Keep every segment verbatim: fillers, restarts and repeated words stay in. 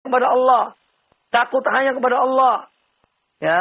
kepada Allah. Takut hanya kepada Allah. Ya.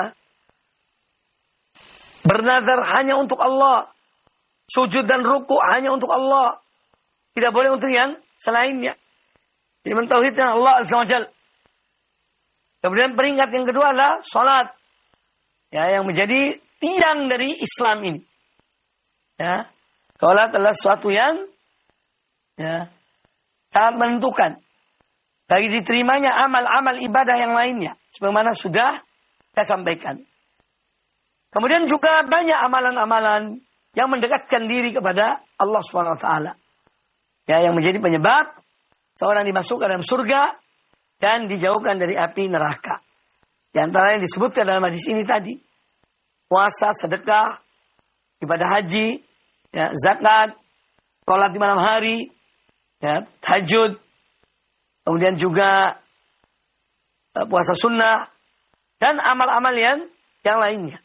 Bernazar hanya untuk Allah. Sujud dan ruku hanya untuk Allah. Tidak boleh untuk yang selainnya. Jadi mentauhidkan Allah Azza wa Jalla. Kemudian peringkat yang kedua adalah salat. Ya, yang menjadi tiang dari Islam ini. Ya. Salat adalah sesuatu yang ya, sangat menentukan bagi diterimanya amal-amal ibadah yang lainnya. Sebagaimana sudah saya sampaikan. Kemudian juga banyak amalan-amalan yang mendekatkan diri kepada Allah subhanahu wa taala. Ya, yang menjadi penyebab seorang dimasukkan dalam surga dan dijauhkan dari api neraka. Di antara yang disebutkan dalam hadis ini tadi, puasa, sedekah, ibadah haji, ya, zakat, sholat di malam hari, ya, tahajud, kemudian juga uh, puasa sunnah, dan amal-amal yang, yang lainnya.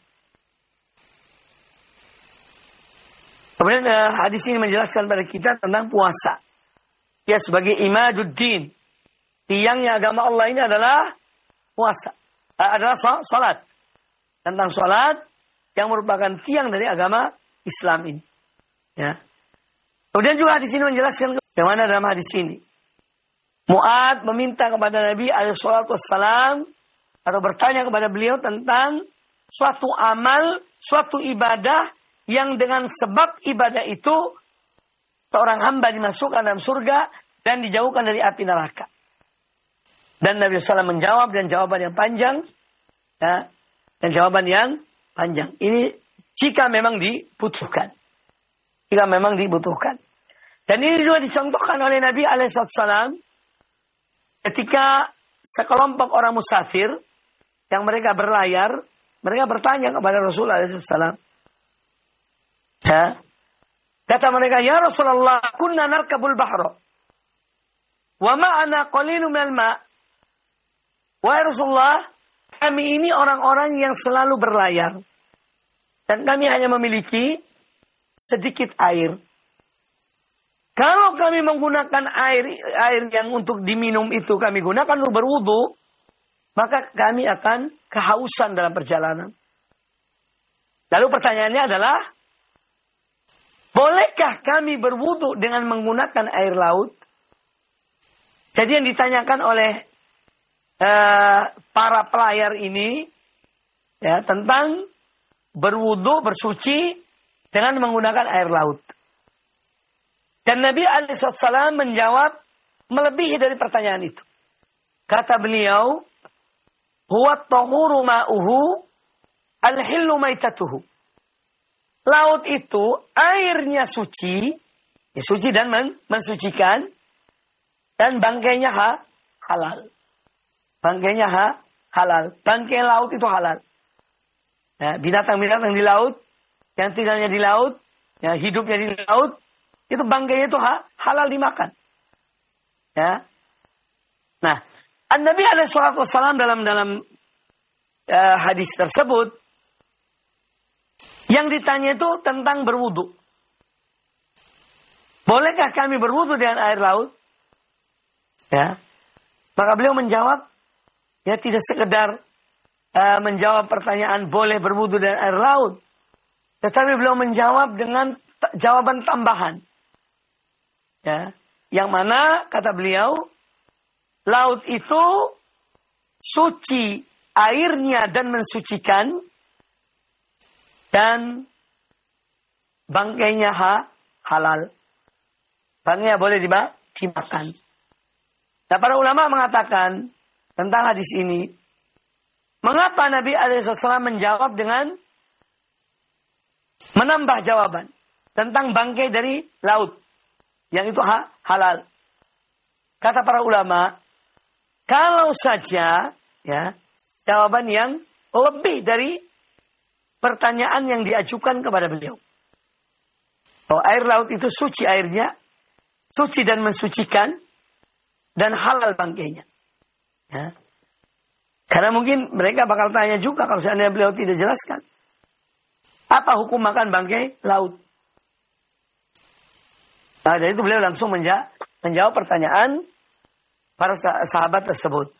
Kemudian uh, hadis ini menjelaskan pada kita tentang puasa. Ya, sebagai imaduddin, tiangnya agama Allah ini adalah puasa, uh, adalah salat. Tentang salat yang merupakan tiang dari agama Islam ini. Ya. Kemudian juga hadis ini menjelaskan bagaimana dalam hadis ini Mu'ad meminta kepada Nabi alaihi salatu wassalam atau bertanya kepada beliau tentang suatu amal, suatu ibadah yang dengan sebab ibadah itu seorang hamba dimasukkan dalam surga dan dijauhkan dari api neraka. Dan Nabi shallallahu alaihi wasallam menjawab, dan jawaban yang panjang, ya, dan jawaban yang panjang. Ini jika memang dibutuhkan. Jika memang dibutuhkan. Dan ini juga dicontohkan oleh Nabi alaihi wasallam ketika sekelompok orang musafir yang mereka berlayar, mereka bertanya kepada Rasulullah alaihi wasallam. Ya. Kata mereka, "Ya Rasulullah, kunna narkabul bahra wa ma'ana qalilun minal ma'." Wahai Rasulullah, kami ini orang-orang yang selalu berlayar dan kami hanya memiliki sedikit air. Kalau kami menggunakan air air yang untuk diminum itu kami gunakan untuk berwudu, maka kami akan kehausan dalam perjalanan. Lalu pertanyaannya adalah, bolehkah kami berwudu dengan menggunakan air laut? Jadi yang ditanyakan oleh uh, para pelayar ini ya, tentang berwudu, bersuci dengan menggunakan air laut. Dan Nabi alaihi wasallam menjawab melebihi dari pertanyaan itu. Kata beliau, "Huwa at-tahuru ma'uhu al-hillu maitatuhu." Laut itu airnya suci, ya, suci dan men, mensucikan, dan bangkainya ha, halal. Bangkainya ha, halal. Bangkai laut itu halal. Ya, binatang-binatang di laut, yang tinggalnya di laut, ya, hidupnya di laut, itu bangkainya itu ha, halal dimakan. Ya. Nah, An-Nabi alaihi salatu wassalam dalam dalam uh, hadis tersebut yang ditanya itu tentang berwudu. Bolehkah kami berwudu dengan air laut? Ya. Maka beliau menjawab, ya, tidak sekedar uh, menjawab pertanyaan boleh berwudu dengan air laut, tetapi beliau menjawab dengan t- jawaban tambahan. Ya, yang mana kata beliau, laut itu suci airnya dan mensucikan, dan bangkainya ha, halal. Bangkainya boleh dimakan. Nah, para ulama mengatakan tentang hadis ini, mengapa Nabi alaihi wasallam menjawab dengan menambah jawaban tentang bangkai dari laut yang itu ha, halal. Kata para ulama, kalau saja ya jawaban yang lebih dari pertanyaan yang diajukan kepada beliau, bahwa air laut itu suci airnya, suci dan mensucikan, dan halal bangkainya. Ya. Karena mungkin mereka bakal tanya juga kalau seandainya beliau tidak jelaskan, apa hukum makan bangkai laut? Nah, dari itu beliau langsung menja- menjawab pertanyaan para sahabat tersebut.